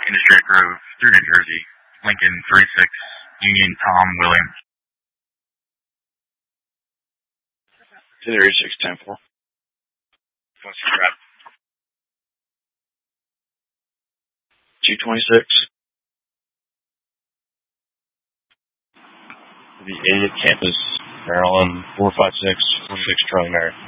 Industry Grove through New Jersey. Lincoln 36, Union Tom Williams. 36, 10-4. What's your rep? 226. The 8th Campus, Maryland 456, 46 Charlie Mary.